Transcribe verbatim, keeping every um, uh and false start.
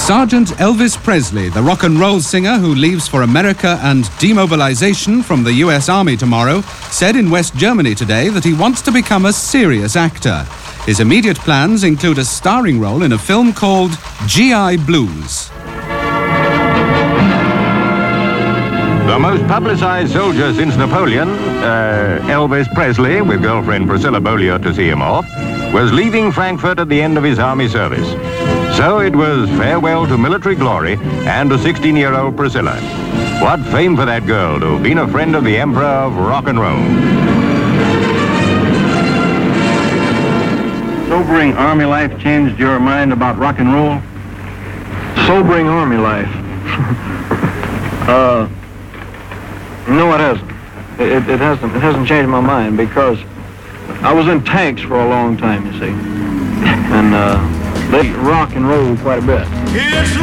Sergeant Elvis Presley, the rock and roll singer who leaves for America and demobilization from the U S Army tomorrow, said in West Germany today that he wants to become a serious actor. His immediate plans include a starring role in a film called G I Blues. The most publicized soldier since Napoleon, uh, Elvis Presley, with girlfriend Priscilla Beaulieu to see him off, was leaving Frankfurt at the end of his army service. So it was farewell to military glory and to sixteen-year-old Priscilla. What fame for that girl to have been a friend of the Emperor of rock and roll. Sobering army life changed your mind about rock and roll? Sobering army life? uh, no, it hasn't. It, it hasn't. It hasn't changed my mind because I was in tanks for a long time, you see, and uh, they rock and roll quite a bit. It's